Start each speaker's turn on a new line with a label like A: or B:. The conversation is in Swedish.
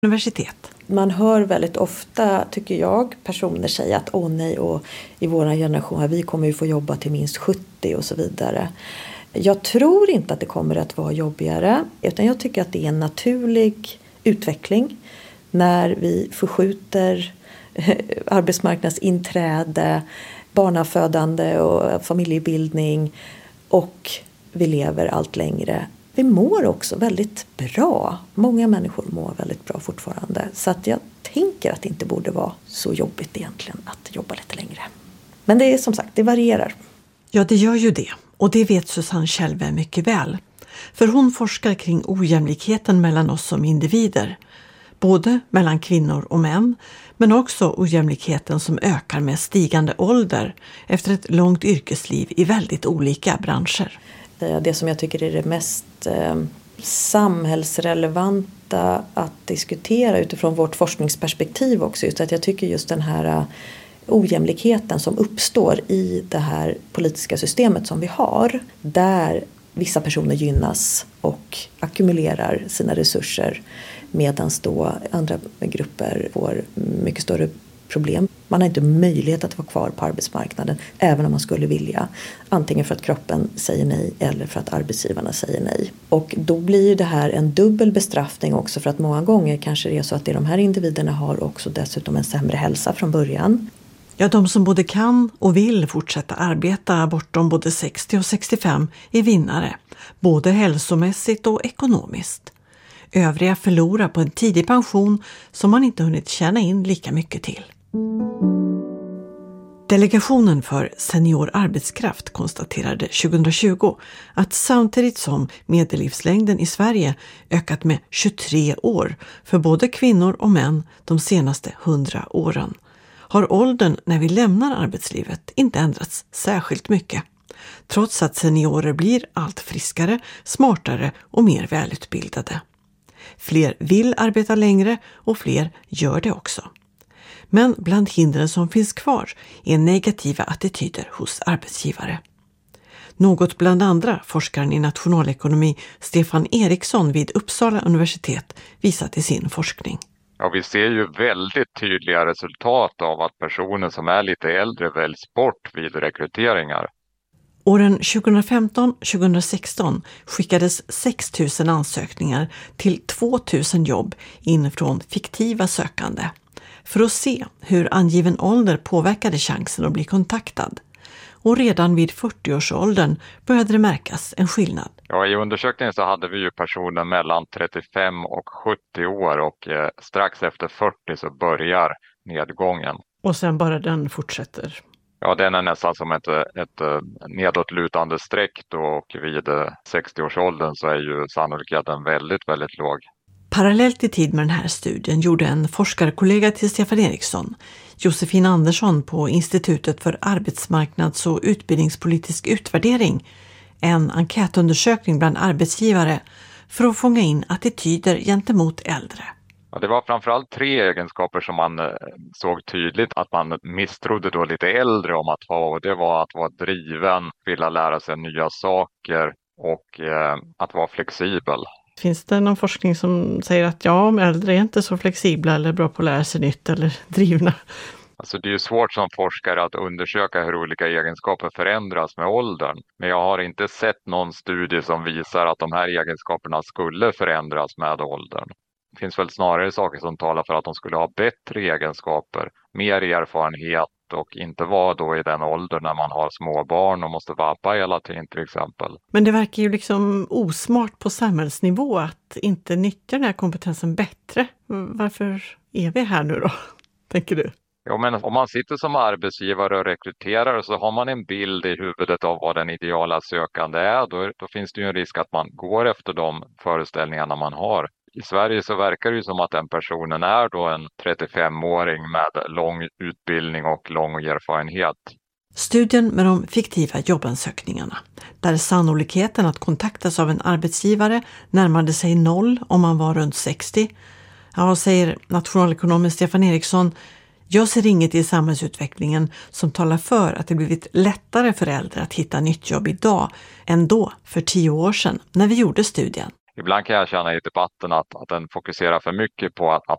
A: universitet.
B: Man hör väldigt ofta, tycker jag, personer säga att nej, och i vår generation vi kommer ju få jobba till minst 70 och så vidare. Jag tror inte att det kommer att vara jobbigare, utan jag tycker att det är en naturlig utveckling när vi förskjuter arbetsmarknadsinträde, barnafödande och familjebildning, och vi lever allt längre. Vi mår också väldigt bra. Många människor mår väldigt bra fortfarande. Så att jag tänker att det inte borde vara så jobbigt egentligen att jobba lite längre. Men det är som sagt, det varierar.
A: Ja, det gör ju det. Och det vet Susanne Kjellve mycket väl. För hon forskar kring ojämlikheten mellan oss som individer. Både mellan kvinnor och män, men också ojämlikheten som ökar med stigande ålder efter ett långt yrkesliv i väldigt olika branscher.
B: Det som jag tycker är det mest samhällsrelevanta att diskutera utifrån vårt forskningsperspektiv också, just att jag tycker just den här ojämlikheten som uppstår i det här politiska systemet som vi har, där vissa personer gynnas och ackumulerar sina resurser medan då andra grupper får mycket större problem. Man har inte möjlighet att vara kvar på arbetsmarknaden även om man skulle vilja. Antingen för att kroppen säger nej eller för att arbetsgivarna säger nej. Och då blir det här en dubbel bestraffning också, för att många gånger kanske det är så att de här individerna har också dessutom en sämre hälsa från början.
A: Ja, de som både kan och vill fortsätta arbeta bortom både 60 och 65 är vinnare, både hälsomässigt och ekonomiskt. Övriga förlorar på en tidig pension som man inte hunnit tjäna in lika mycket till. Delegationen för senior arbetskraft konstaterade 2020 att samtidigt som medellivslängden i Sverige ökat med 23 år för både kvinnor och män de senaste 100 åren, har åldern när vi lämnar arbetslivet inte ändrats särskilt mycket, trots att seniorer blir allt friskare, smartare och mer välutbildade. Fler vill arbeta längre och fler gör det också. Men bland hindren som finns kvar är negativa attityder hos arbetsgivare. Något bland andra forskaren i nationalekonomi Stefan Eriksson vid Uppsala universitet visat i sin forskning.
C: Ja, vi ser ju väldigt tydliga resultat av att personer som är lite äldre väljs bort vid rekryteringar.
A: Åren 2015-2016 skickades 6 000 ansökningar till 2 000 jobb in från fiktiva sökande för att se hur angiven ålder påverkade chansen att bli kontaktad. Och redan vid 40-årsåldern började det märkas en skillnad.
C: Ja, i undersökningen så hade vi ju personer mellan 35 och 70 år och strax efter 40 så börjar nedgången.
A: Och sen bara den fortsätter.
C: Ja, den är nästan som ett nedåtlutande streck då, och vid 60-årsåldern så är ju sannolikheten väldigt, väldigt låg.
A: Parallellt i tid med den här studien gjorde en forskarkollega till Stefan Eriksson, Josefin Andersson på Institutet för arbetsmarknads- och utbildningspolitisk utvärdering, en enkätundersökning bland arbetsgivare för att fånga in attityder gentemot äldre.
C: Ja, det var framförallt 3 egenskaper som man såg tydligt att man misstrodde då lite äldre om att ha. Och det var att vara driven, vilja lära sig nya saker och att vara flexibel.
A: Finns det någon forskning som säger att äldre är inte så flexibla eller bra på att lära sig nytt eller drivna?
C: Alltså det är ju svårt som forskare att undersöka hur olika egenskaper förändras med åldern. Men jag har inte sett någon studie som visar att de här egenskaperna skulle förändras med åldern. Det finns väl snarare saker som talar för att de skulle ha bättre egenskaper, mer erfarenhet och inte vara då i den ålder när man har små barn och måste vabba hela tiden till exempel.
A: Men det verkar ju liksom osmart på samhällsnivå att inte nyttja den här kompetensen bättre. Varför är vi här nu då, tänker du?
C: Ja, men om man sitter som arbetsgivare och rekryterar så har man en bild i huvudet av vad den ideala sökande är. Då finns det ju en risk att man går efter de föreställningarna man har. I Sverige så verkar det ju som att den personen är då en 35-åring med lång utbildning och lång erfarenhet.
A: Studien med de fiktiva jobbansökningarna, där sannolikheten att kontaktas av en arbetsgivare närmade sig 0 om man var runt 60. Ja, säger nationalekonomen Stefan Eriksson, jag ser inget i samhällsutvecklingen som talar för att det blivit lättare för äldre att hitta nytt jobb idag än då för 10 år sedan när vi gjorde studien.
C: Ibland kan jag känna i debatten att den fokuserar för mycket på att